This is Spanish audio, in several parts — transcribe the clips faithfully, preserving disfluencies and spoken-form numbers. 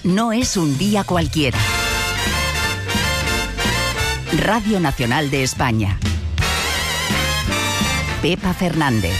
no es un día cualquiera. Radio Nacional de España. Pepa Fernández.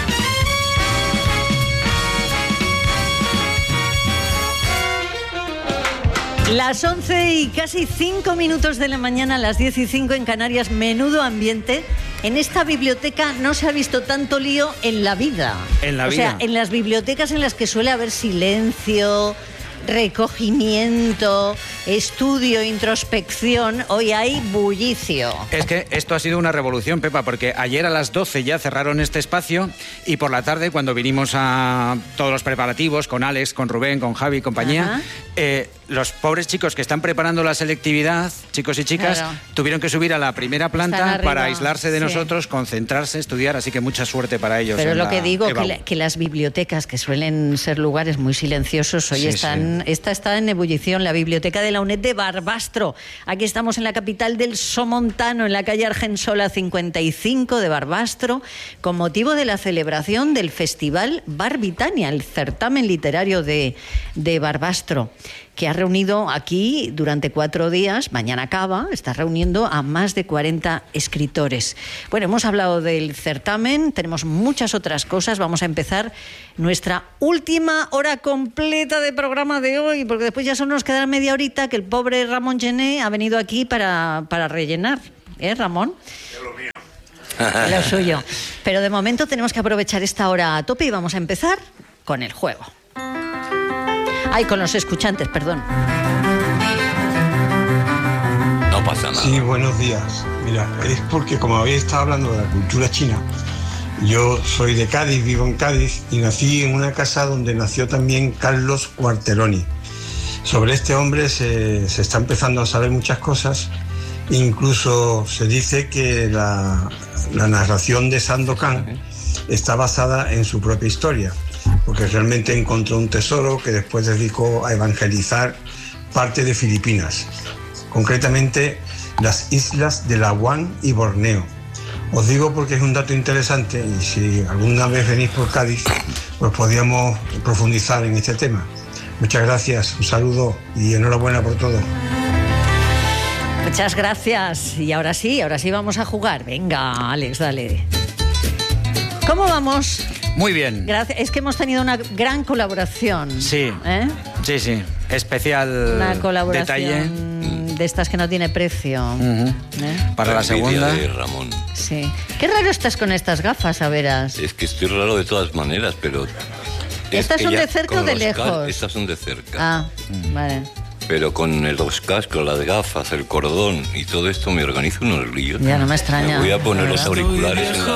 Las once y casi cinco minutos de la mañana, las diez y cinco en Canarias, menudo ambiente. En esta biblioteca no se ha visto tanto lío en la vida. En la o vida. sea, en las bibliotecas en las que suele haber silencio, recogimiento, estudio, introspección, hoy hay bullicio. Es que esto ha sido una revolución, Pepa, porque ayer a las doce ya cerraron este espacio y por la tarde, cuando vinimos a todos los preparativos con Alex, con Rubén, con Javi y compañía, eh, los pobres chicos que están preparando la selectividad, chicos y chicas, claro, tuvieron que subir a la primera planta para aislarse de sí. nosotros, concentrarse, estudiar, así que mucha suerte para ellos. Pero lo que digo, que, la, que las bibliotecas, que suelen ser lugares muy silenciosos, hoy sí, están, sí. esta está en ebullición, la biblioteca de la UNED de Barbastro. Aquí estamos en la capital del Somontano, en la calle Argensola cincuenta y cinco de Barbastro, con motivo de la celebración del Festival Barbitania, el certamen literario de, de Barbastro, que ha reunido aquí durante cuatro días, mañana acaba, está reuniendo a más de cuarenta escritores. Bueno, hemos hablado del certamen, tenemos muchas otras cosas. Vamos a empezar nuestra última hora completa de programa de hoy, porque después ya solo nos quedará media horita que el pobre Ramón Gené ha venido aquí para, para rellenar. ¿Eh, Ramón? Es lo mío. Lo suyo. Pero de momento tenemos que aprovechar esta hora a tope y vamos a empezar con el juego. Ay, con los escuchantes, perdón. No pasa nada. Sí, buenos días. Mira, es porque como habéis estado hablando de la cultura china, yo soy de Cádiz, vivo en Cádiz y nací en una casa donde nació también Carlos Quarteroni. Sobre este hombre se, se está empezando a saber muchas cosas. Incluso se dice que la, la narración de Sandokan está basada en su propia historia, porque realmente encontró un tesoro que después dedicó a evangelizar parte de Filipinas, concretamente las islas de Labuan y Borneo. Os digo porque es un dato interesante y si alguna vez venís por Cádiz, pues podríamos profundizar en este tema. Muchas gracias, un saludo y enhorabuena por todo. Muchas gracias. Y ahora sí, ahora sí vamos a jugar. Venga, Alex, dale. ¿Cómo vamos? Muy bien. Gracias. Es que hemos tenido una gran colaboración. Sí, ¿eh? sí, sí. Especial una colaboración detalle de estas que no tiene precio. Uh-huh. ¿Eh? Para la segunda. De Ramón. Sí. Qué raro estás con estas gafas, a veras. Es que estoy raro de todas maneras, pero... ¿Estas son de cerca o de lejos? Estas son de cerca. Ah, mm. vale. Pero con los cascos, las gafas, el cordón y todo esto me organizo unos líos. Ya no me extraña. Me voy a poner los auriculares en la...